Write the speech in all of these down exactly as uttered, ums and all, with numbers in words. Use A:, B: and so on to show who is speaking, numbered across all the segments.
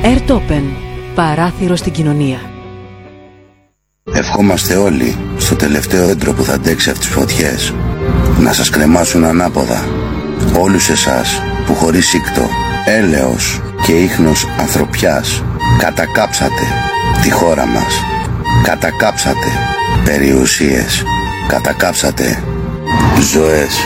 A: Airtopen. Παράθυρο στην κοινωνία.
B: Ευχόμαστε όλοι στο τελευταίο δέντρο που θα αντέξει αυτές τις φωτιές να σας κρεμάσουν ανάποδα. Όλους εσάς που χωρίς σύκτο, έλεος και ίχνος ανθρωπιάς κατακάψατε τη χώρα μας. Κατακάψατε περιουσίες. Κατακάψατε ζωές.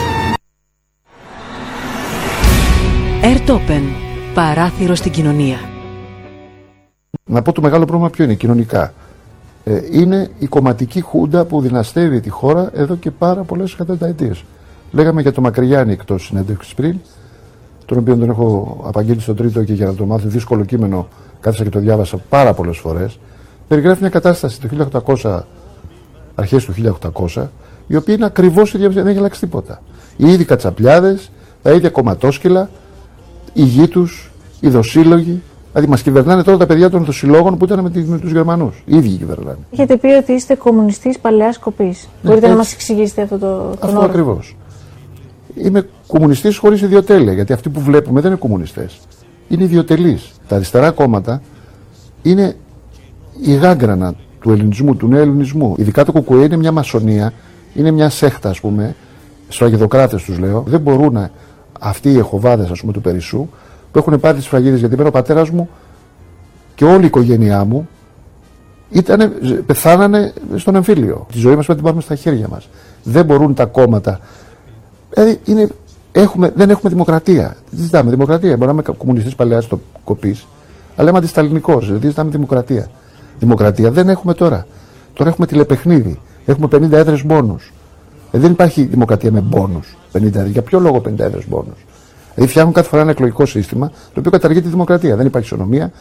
A: Airtopen. Παράθυρο στην κοινωνία.
C: Να πω το μεγάλο πρόβλημα ποιο είναι κοινωνικά. Ε, είναι η κομματική χούντα που δυναστεύει τη χώρα εδώ και πάρα πολλές εκατονταετίες. Λέγαμε για το Μακρυγιάννη εκτός συνέντευξης πριν, τον οποίο τον έχω απαγγείλει στον τρίτο και για να το μάθω δύσκολο κείμενο κάθισα και το διάβασα πάρα πολλές φορές. Περιγράφει μια κατάσταση το χίλια οκτακόσια, αρχές του χίλια οκτακόσια, η οποία είναι ακριβώς η ίδια, δεν έχει αλλάξει τίποτα. Οι ίδιοι κατσαπλιάδες, τα ίδια κομματόσκυλα, οι γη τους, οι δοσύλλογοι. Δηλαδή, μας κυβερνάνε τώρα τα παιδιά των δοσυλλόγων που ήταν με, με τους Γερμανούς. Οι ίδιοι κυβερνάνε.
D: Έχετε πει ότι είστε κομμουνιστής παλαιάς κοπής. Ναι, μπορείτε έτσι να μας εξηγήσετε αυτό το
C: Αυτό ακριβώς. Είμαι κομμουνιστής χωρίς ιδιοτέλεια, γιατί αυτοί που βλέπουμε δεν είναι κομμουνιστές. Είναι ιδιοτελείς. Τα αριστερά κόμματα είναι η γάγκρανα του ελληνισμού, του νέου ελληνισμού. Ειδικά το ΚΚΕ είναι μια μασονία, είναι μια σέχτα, ας πούμε, σφραγιδοκράτες τους λέω. Δεν μπορούν αυτοί οι εχοβάδες, ας πούμε, του Περισσού, που έχουν πάρει τις σφραγίδες, γιατί πέρα ο πατέρας μου και όλη η οικογένειά μου ήτανε, πεθάνανε στον εμφύλιο. Τη ζωή μας πρέπει να την πάρουμε στα χέρια μας. Δεν μπορούν τα κόμματα. Δηλαδή είναι, έχουμε, δεν έχουμε δημοκρατία. Τι ζητάμε, δημοκρατία. Μπορεί να είμαι κομμουνιστής παλαιάς το κοπής, αλλά είμαι αντισταλινικός. Δηλαδή ζητάμε δημοκρατία. Δημοκρατία δεν έχουμε τώρα. Τώρα έχουμε τηλεπαιχνίδι. Έχουμε πενήντα έδρες μπόνους. Ε, δεν υπάρχει δημοκρατία με μπόνους. πενήντα έδρες. Για ποιο λόγο πενήντα έδρες μπόνους? Δηλαδή φτιάχνουν κάθε φορά ένα εκλογικό σύστημα το οποίο καταργεί τη δημοκρατία. Δεν υπάρχει ισονομία.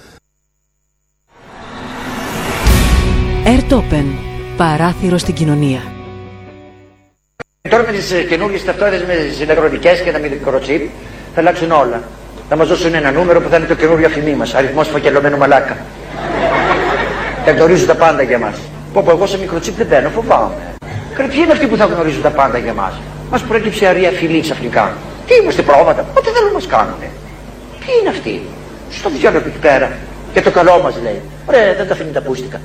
A: Airtopen. Παράθυρο στην κοινωνία.
E: Τώρα με τις καινούργιες ταυτότητες με τις ηλεκτρονικές και τα μικροτσίπ θα αλλάξουν όλα. Θα μας δώσουν ένα νούμερο που θα είναι το καινούριο αφημί μας. Αριθμός φακελωμένου μαλάκα. Θα γνωρίζουν τα πάντα για μας. Πω πω, εγώ σε μικροτσίπ δεν μπαίνω, φοβάμαι. Και ποιοι είναι αυτοί που θα γνωρίζουν τα πάντα για μας? Μας προέκυψε αρία φυλή ξαφνικά. Τι είμαστε πρόβατα, ό,τι θέλουν να μας κάνουνε. Ποιοι είναι αυτοί? Στο διάλογο εκεί πέρα. Για το καλό μας λέει. Ωραία, δεν τα αφήνει τα πούστικα.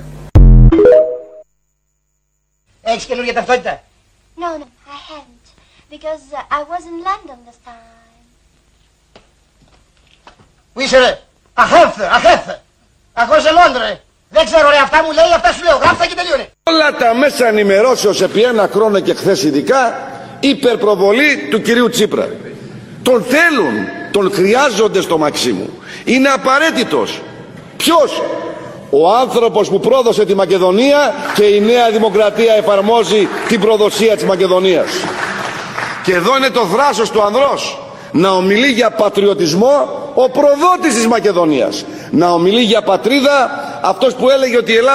E: Έχεις καινούργια ταυτότητα?
F: No, no, I haven't. Because uh, I was in London this time.
E: Πού είσαι ρε? Αχέφθε, αχέφθε. Αχώ σε Λόντρε. Δεν ξέρω ρε, αυτά μου λέει, αυτά σου λέω. Γράφτα και τελείωνε.
G: Όλα τα μέσα ενημερώσεως επί ένα χρόνο και χθες ειδικά υπερπροβολή του κυρίου Τσίπρα. Τον θέλουν, τον χρειάζονται στο Μαξίμου. Είναι απαραίτητος. Ποιος? Ο άνθρωπος που πρόδωσε τη Μακεδονία και η Νέα Δημοκρατία εφαρμόζει την προδοσία της Μακεδονίας. Και εδώ είναι το θράσος του ανδρός. Να ομιλεί για πατριωτισμό ο προδότης της Μακεδονίας. Να ομιλεί για πατρίδα αυτός που έλεγε ότι η Ελλάδα